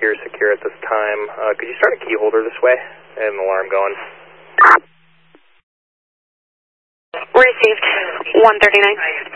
secure at this time. Could you start a key holder this way? I have an alarm going. Received 139.